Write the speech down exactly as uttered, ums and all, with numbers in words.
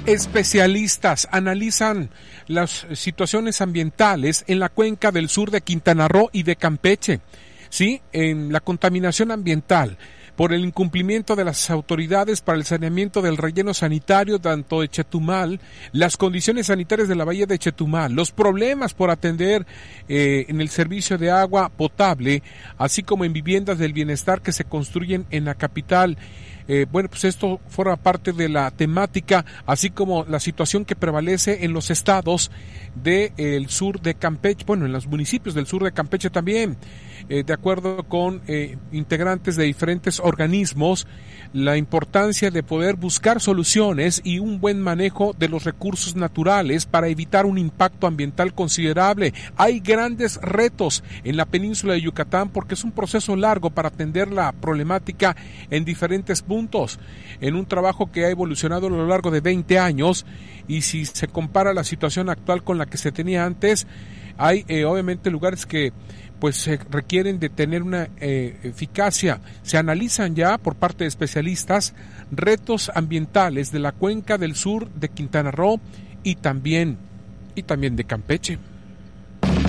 Especialistas analizan las situaciones ambientales en la cuenca del sur de Quintana Roo y de Campeche, ¿sí? En la contaminación ambiental por el incumplimiento de las autoridades para el saneamiento del relleno sanitario tanto de Chetumal, las condiciones sanitarias de la bahía de Chetumal, los problemas por atender eh, en el servicio de agua potable, así como en viviendas del bienestar que se construyen en la capital. Eh, bueno, pues esto forma parte de la temática, así como la situación que prevalece en los estados del eh, sur de Campeche, bueno, en los municipios del sur de Campeche también, eh, de acuerdo con eh, integrantes de diferentes organismos, la importancia de poder buscar soluciones y un buen manejo de los recursos naturales para evitar un impacto ambiental considerable. Hay grandes retos en la península de Yucatán porque es un proceso largo para atender la problemática en diferentes puntos, en un trabajo que ha evolucionado a lo largo de veinte años, y si se compara la situación actual con la que se tenía antes, hay eh, obviamente lugares que pues se requieren de tener una eh, eficacia. Se analizan ya por parte de especialistas retos ambientales de la cuenca del sur de Quintana Roo y también y también de Campeche.